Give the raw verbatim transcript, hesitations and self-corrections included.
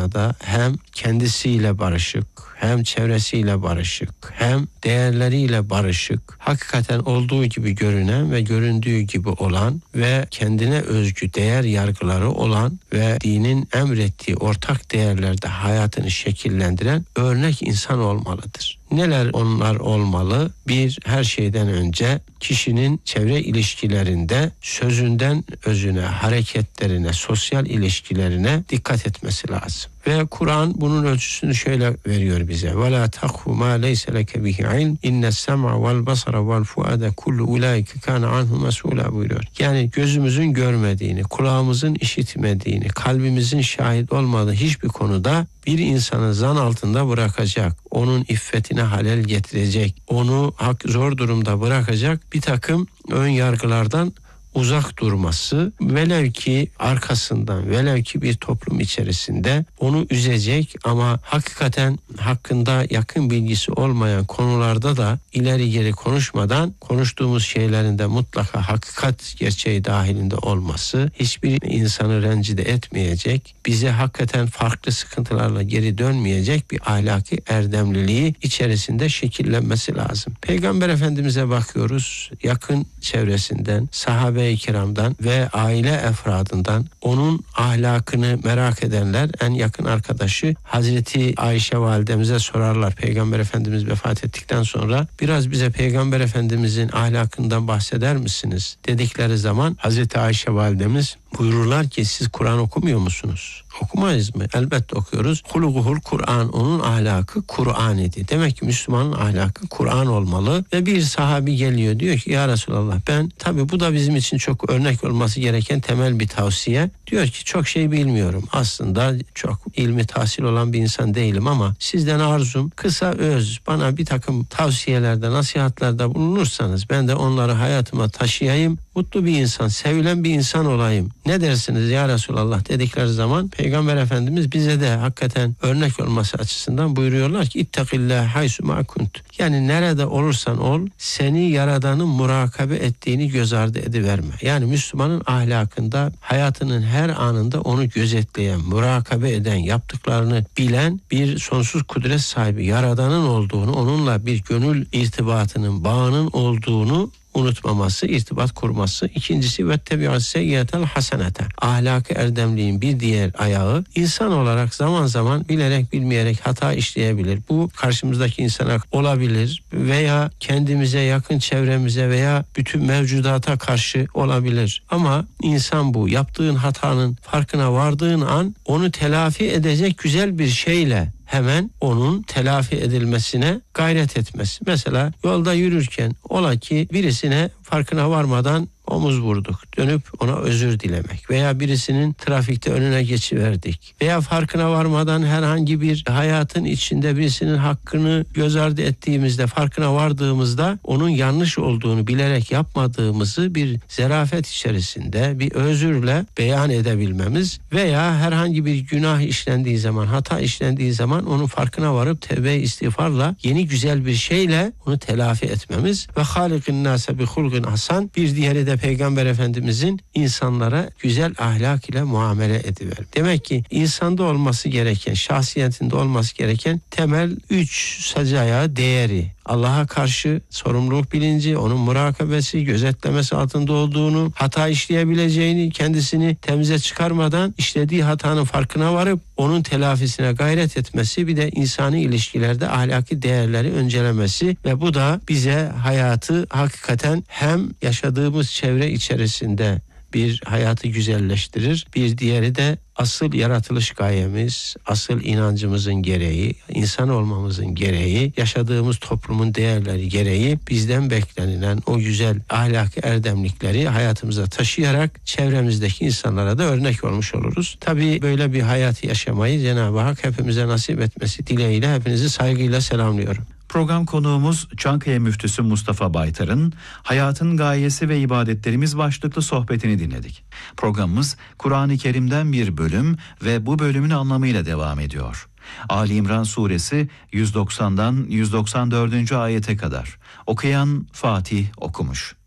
manada hem kendisiyle barışık, hem çevresiyle barışık, hem değerleriyle barışık, hakikaten olduğu gibi görünen ve göründüğü gibi olan ve kendine özgü değer yargıları olan ve dinin emrettiği ortak değerlerde hayatını şekillendiren örnek insan olmalıdır. Neler onlar olmalı? Bir, her şeyden önce kişinin çevre ilişkilerinde sözünden özüne, hareketlerine, sosyal ilişkilerine dikkat etmesi lazım. Ve Kur'an bunun ölçüsünü şöyle veriyor bize. وَلَا تَقْفُ مَا لَيْسَ لَكَ بِهِ عِلْمٍ اِنَّ السَّمْعَ وَالْبَصَرَ وَالْفُؤَادَ كُلُّ اُولَٰئِكَ كَانَ عَنْهُ مَسْئُولًا buyuruyor. Yani gözümüzün görmediğini, kulağımızın işitmediğini, kalbimizin şahit olmadığı hiçbir konuda bir insanı zan altında bırakacak, onun iffetine halel getirecek, onu hak zor durumda bırakacak bir takım ön yargılardan uzak durması, velev ki arkasından, velev ki bir toplum içerisinde onu üzecek ama hakikaten hakkında yakın bilgisi olmayan konularda da ileri geri konuşmadan konuştuğumuz şeylerin de mutlaka hakikat gerçeği dahilinde olması, hiçbir insanı rencide etmeyecek, bize hakikaten farklı sıkıntılarla geri dönmeyecek bir ahlaki erdemliliği içerisinde şekillenmesi lazım. Peygamber Efendimiz'e bakıyoruz, yakın çevresinden, sahabe i kiramdan ve aile efradından onun ahlakını merak edenler en yakın arkadaşı Hazreti Ayşe validemize sorarlar. Peygamber Efendimiz vefat ettikten sonra biraz bize Peygamber Efendimizin ahlakından bahseder misiniz dedikleri zaman Hazreti Ayşe validemiz buyururlar ki siz Kur'an okumuyor musunuz? Okumayız mı? Elbette okuyoruz. Huluguhul Kur'an, onun ahlakı Kur'an idi. Demek ki Müslümanın ahlakı Kur'an olmalı. Ve bir sahabi geliyor diyor ki ya Resulallah ben tabii bu da bizim için çok örnek olması gereken temel bir tavsiye. Diyor ki çok şey bilmiyorum. Aslında çok ilmi tahsil olan bir insan değilim ama sizden arzum kısa öz bana bir takım tavsiyelerde, nasihatlerde bulunursanız ben de onları hayatıma taşıyayım. Mutlu bir insan, sevilen bir insan olayım. Ne dersiniz ya Resulallah dedikleri zaman Peygamber Efendimiz bize de hakikaten örnek olması açısından buyuruyorlar ki İttakillâhe haysu mâ kunt. Yani nerede olursan ol seni Yaradan'ın murakabe ettiğini göz ardı ediverme. Yani Müslümanın ahlakında hayatının her anında onu gözetleyen, murakabe eden, yaptıklarını bilen bir sonsuz kudret sahibi Yaradan'ın olduğunu, onunla bir gönül irtibatının, bağının olduğunu unutmaması, irtibat kurması. İkincisi ve tebi'as seyyiyetel hasenete. Ahlak-ı erdemliğin bir diğer ayağı insan olarak zaman zaman bilerek bilmeyerek hata işleyebilir. Bu karşımızdaki insana olabilir veya kendimize, yakın çevremize veya bütün mevcudata karşı olabilir. Ama insan bu. Yaptığın hatanın farkına vardığın an onu telafi edecek güzel bir şeyle hemen onun telafi edilmesine gayret etmesi. Mesela yolda yürürken ola ki birisine farkına varmadan omuz vurduk. Dönüp ona özür dilemek veya birisinin trafikte önüne geçiverdik veya farkına varmadan herhangi bir hayatın içinde birisinin hakkını göz ardı ettiğimizde, farkına vardığımızda onun yanlış olduğunu bilerek yapmadığımızı bir zarafet içerisinde bir özürle beyan edebilmemiz veya herhangi bir günah işlendiği zaman, hata işlendiği zaman onun farkına varıp tevbe istiğfarla yeni güzel bir şeyle onu telafi etmemiz ve halikin nase bi hulgin hasan, bir diğeri de Peygamber Efendimizin insanlara güzel ahlak ile muamele ediver. Demek ki insanda olması gereken, şahsiyetinde olması gereken temel üç sacaya değeri, Allah'a karşı sorumluluk bilinci, onun murakabesi, gözetlemesi altında olduğunu, hata işleyebileceğini, kendisini temize çıkarmadan işlediği hatanın farkına varıp onun telafisine gayret etmesi, bir de insani ilişkilerde ahlaki değerleri öncelemesi ve bu da bize hayatı hakikaten hem yaşadığımız çevre içerisinde bir hayatı güzelleştirir, bir diğeri de asıl yaratılış gayemiz, asıl inancımızın gereği, insan olmamızın gereği, yaşadığımız toplumun değerleri gereği bizden beklenilen o güzel ahlaki erdemlikleri hayatımıza taşıyarak çevremizdeki insanlara da örnek olmuş oluruz. Tabii böyle bir hayatı yaşamayı Cenab-ı Hak hepimize nasip etmesi dileğiyle hepinizi saygıyla selamlıyorum. Program konuğumuz Çankaya Müftüsü Mustafa Baytar'ın Hayatın Gayesi ve İbadetlerimiz başlıklı sohbetini dinledik. Programımız Kur'an-ı Kerim'den bir bölüm ve bu bölümün anlamıyla devam ediyor. Ali İmran Suresi yüz doksandan yüz doksan dördüncü ayete kadar. Okuyan Fatih Okumuş.